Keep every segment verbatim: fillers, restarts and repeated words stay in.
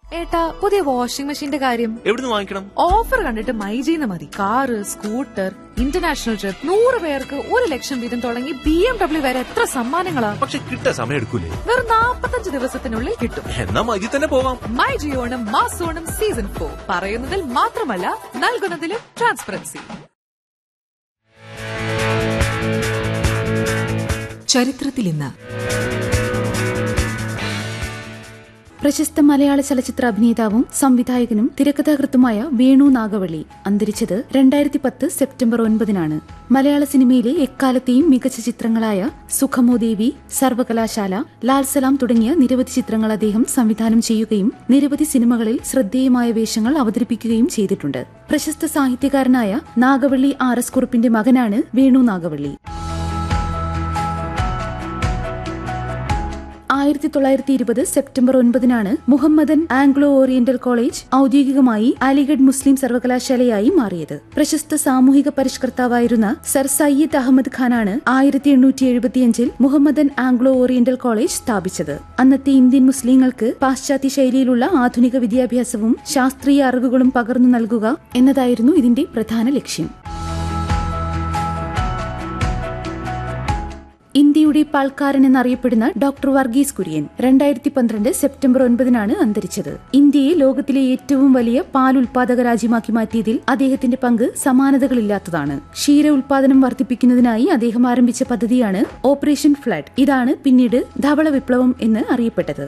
ഏട്ടാ, പുതിയ വാഷിംഗ് മെഷീന്റെ കാര്യം എവിടുന്ന് വാങ്ങിക്കണം? ഓഫർ കണ്ടിട്ട് മൈജീന്ന് മതി. കാറ്, സ്കൂട്ടർ, ഇന്റർനാഷണൽ ട്രിപ്പ്, നൂറ് പേർക്ക് ഒരു ലക്ഷം വീതം തുടങ്ങി ബി എം ഡബ്ല്യു വരെ എത്ര സമ്മാനങ്ങളാ. പക്ഷെ കിട്ടാൻ സമയം എടുക്കൂലേ? വെറും നാപ്പത്തഞ്ച് ദിവസത്തിനുള്ളിൽ കിട്ടും. എന്നാ മജി തന്നെ പോവാം. മൈജി ഓണം മാസോണം സീസൺ ഫോർ പറയുന്നതിൽ മാത്രമല്ല നൽകുന്നതിലും ട്രാൻസ്പെറൻസി. ചരിത്രത്തിൽ ഇന്ന് പ്രശസ്ത മലയാള ചലച്ചിത്ര അഭിനേതാവും സംവിധായകനും തിരക്കഥാകൃത്തുമായ വേണു നാഗവള്ളി അന്തരിച്ചത് രണ്ടായിരത്തി പത്ത് സെപ്റ്റംബർ ഒൻപതിനാണ്. മലയാള സിനിമയിലെ എക്കാലത്തെയും മികച്ച ചിത്രങ്ങളായ സുഖമോ ദേവി, സർവകലാശാല, ലാൽ സലാം തുടങ്ങിയ നിരവധി ചിത്രങ്ങൾ അദ്ദേഹം സംവിധാനം ചെയ്യുകയും നിരവധി സിനിമകളിൽ ശ്രദ്ധേയമായ വേഷങ്ങൾ അവതരിപ്പിക്കുകയും ചെയ്തിട്ടുണ്ട്. പ്രശസ്ത സാഹിത്യകാരനായ നാഗവള്ളി ആർ എസ് കുറുപ്പിന്റെ മകനാണ് വേണു നാഗവള്ളി. ആയിരത്തി തൊള്ളായിരത്തി ഇരുപത് September ഒൻപതിനാണ് Muhammadan Anglo oriental college ഔദ്യോഗികമായി അലിഗഡ് മുസ്ലിം സർവകലാശാലയായി മാറിയത്. പ്രശസ്ത സാമൂഹിക പരിഷ്കർത്താവായിരുന്ന സർ സയ്യിദ് അഹമ്മദ് ഖാനാണ് ആയിരത്തി എണ്ണൂറ്റി എഴുപത്തിയഞ്ചിൽ മുഹമ്മദൻ ആംഗ്ലോ ഓറിയന്റൽ കോളേജ് സ്ഥാപിച്ചത്. അന്നത്തെ ഇന്ത്യൻ മുസ്ലിങ്ങൾക്ക് പാശ്ചാത്യ ശൈലിയിലുള്ള ആധുനിക വിദ്യാഭ്യാസവും ശാസ്ത്രീയ അറിവുകളും പകർന്നു നൽകുക എന്നതായിരുന്നു ഇതിന്റെ പ്രധാന ലക്ഷ്യം. ഇന്ത്യയുടെ പാൽക്കാരൻ എന്നറിയപ്പെടുന്ന ഡോക്ടർ വർഗീസ് കുര്യൻ രണ്ടായിരത്തി പന്ത്രണ്ട് സെപ്റ്റംബർ ഒൻപതിനാണ് അന്തരിച്ചത്. ഇന്ത്യയെ ലോകത്തിലെ ഏറ്റവും വലിയ പാൽ ഉൽപാദക രാജ്യമാക്കി മാറ്റിയതിൽ അദ്ദേഹത്തിന്റെ പങ്ക് സമാനതകളില്ലാത്തതാണ്. ക്ഷീര ഉൽപാദനം വർദ്ധിപ്പിക്കുന്നതിനായി അദ്ദേഹം ആരംഭിച്ച പദ്ധതിയാണ് ഓപ്പറേഷൻ ഫ്ലഡ്. ഇതാണ് പിന്നീട് ധവള വിപ്ലവം എന്ന് അറിയപ്പെട്ടത്.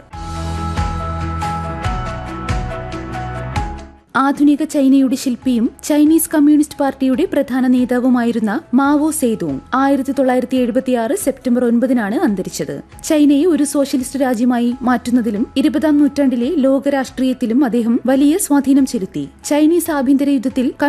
ആധുനിക ചൈനയുടെ ശില്പിയും ചൈനീസ് കമ്മ്യൂണിസ്റ്റ് പാർട്ടിയുടെ പ്രധാന നേതാവുമായിരുന്ന മാവോ സേതൂങ് ആയിരത്തി തൊള്ളായിരത്തി എഴുപത്തിയാറ് സെപ്റ്റംബർ ഒൻപതിനാണ് അന്തരിച്ചത്. ചൈനയെ ഒരു സോഷ്യലിസ്റ്റ് രാജ്യമായി മാറ്റുന്നതിലും ഇരുപതാം നൂറ്റാണ്ടിലെ ലോക രാഷ്ട്രീയത്തിലും അദ്ദേഹം വലിയ സ്വാധീനം ചെലുത്തി. ചൈനീസ് ആഭ്യന്തര യുദ്ധത്തിൽ